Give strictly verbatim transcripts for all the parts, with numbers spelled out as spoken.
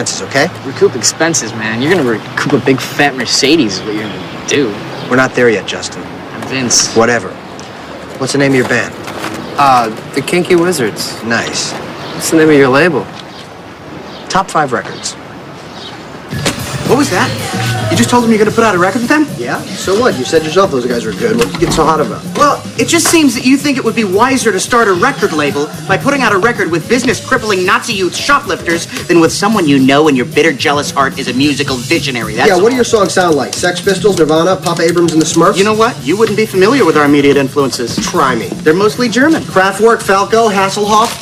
expenses, okay? Recoup expenses, man. You're gonna recoup a big fat Mercedes is what you're gonna do. We're not there yet, Justin. I'm Vince. Whatever. What's the name of your band? Uh, the Kinky Wizards. Nice. What's the name of your label? Top Five Records. What was that? You just told them you're gonna put out a record with them? Yeah? So what? You said yourself those guys were good. What did you get so hot about? Well, it just seems that you think it would be wiser to start a record label by putting out a record with business-crippling Nazi youth shoplifters than with someone you know in your bitter, jealous heart is a musical visionary. That's yeah, what all. do your songs sound like? Sex Pistols, Nirvana, Papa Abrams and the Smurfs? You know what? You wouldn't be familiar with our immediate influences. Try me. They're mostly German. Kraftwerk, Falco, Hasselhoff.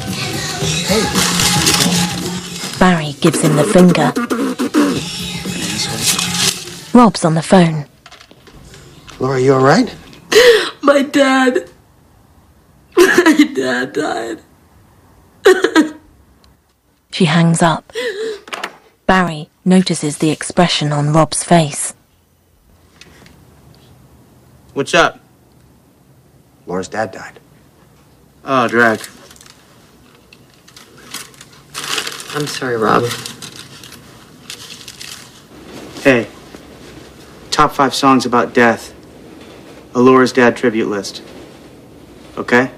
Barry gives him the finger. Rob's on the phone. Laura, you all right? My dad. My dad died. She hangs up. Barry notices the expression on Rob's face. What's up? Laura's dad died. Oh, drag. I'm sorry, Rob. Hey. Top five songs about death. Alora's dad tribute list. Okay?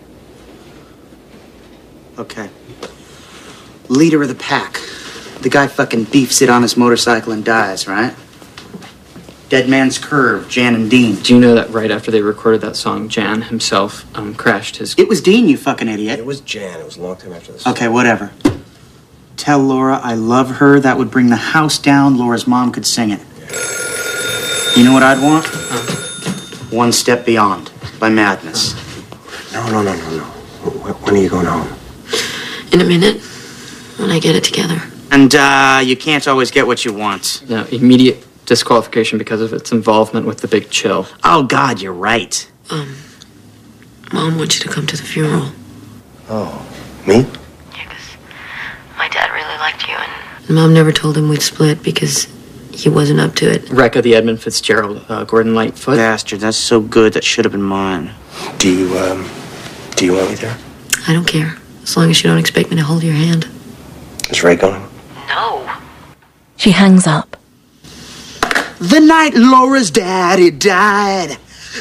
Okay. Leader of the pack. The guy fucking beefs it on his motorcycle and dies, right? Dead Man's Curve, Jan and Dean. Do you know that right after they recorded that song, Jan himself um, crashed his... It was Dean, you fucking idiot. It was Jan. It was a long time after this. Okay, whatever. Tell Laura I love her. That would bring the house down. Laura's mom could sing it. You know what I'd want? Uh, One Step Beyond by Madness. No, no, no, no, no. When are you going home? In a minute, when I get it together. And, uh, you can't always get what you want. No, immediate disqualification because of its involvement with the Big Chill. Oh, God, you're right. Um, Mom wants you to come to the funeral. Oh, me? Yeah, because my dad really liked you, and... Mom never told him we'd split because he wasn't up to it. Rekka, the Edmund Fitzgerald, uh, Gordon Lightfoot. Bastard, that's so good, that should have been mine. Do you, um, do you want me there? I don't care, as long as you don't expect me to hold your hand. Is Ray going? No. She hangs up. The night Laura's daddy died.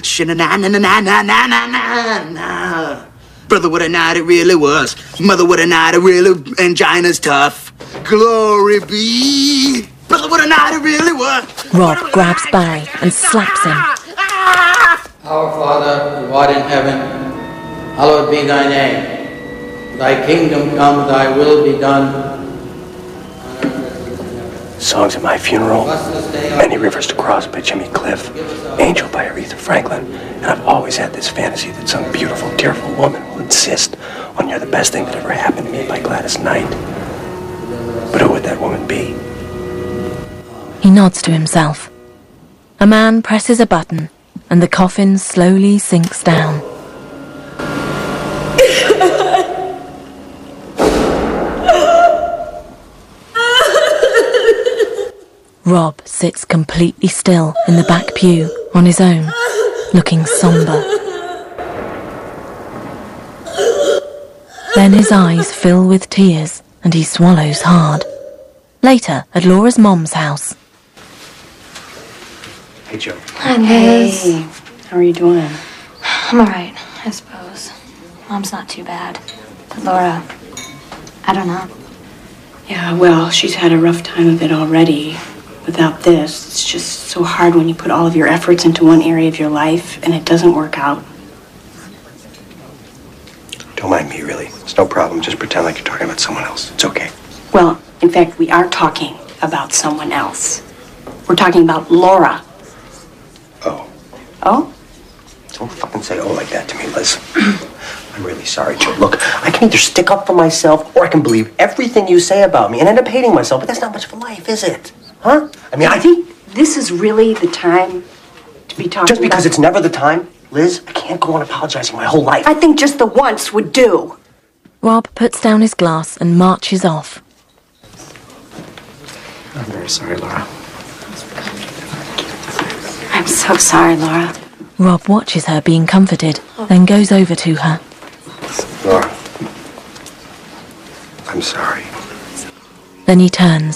Sha-na-na-na-na-na-na-na-na. Brother, what a night it really was. Mother, what a night it really... Angina's tough. Glory be. Brother, what a night it really was. Rob grabs Barry and slaps him. Our Father, who art in heaven, hallowed be thy name. Thy kingdom come, thy will be done. Songs at My Funeral, Many Rivers to Cross by Jimmy Cliff, Angel by Aretha Franklin, and I've always had this fantasy that some beautiful, tearful woman will insist on You're the Best Thing That Ever Happened to Me by Gladys Knight. But who would that woman be? He nods to himself. A man presses a button, and the coffin slowly sinks down. Rob sits completely still in the back pew on his own, looking somber. Then his eyes fill with tears and he swallows hard. Later, at Laura's mom's house. Hey, Joe. Hi, Liz. Hey, how are you doing? I'm alright, I suppose. Mom's not too bad. But Laura, I don't know. Yeah, well, she's had a rough time of it already. Without this, it's just so hard when you put all of your efforts into one area of your life and it doesn't work out. Don't mind me, really. It's no problem. Just pretend like you're talking about someone else. It's okay. Well, in fact, we are talking about someone else. We're talking about Laura. Oh. Oh? Don't fucking say oh like that to me, Liz. I'm really sorry, Joe. Look, I can either stick up for myself or I can believe everything you say about me and end up hating myself, but that's not much of a life, is it? Huh? I mean, I think this is really the time to be talking Just because about... it's never the time, Liz, I can't go on apologizing my whole life. I think just the once would do. Rob puts down his glass and marches off. I'm very sorry, Laura. I'm so sorry, Laura. Rob watches her being comforted, then goes over to her. Laura, I'm sorry. Then he turns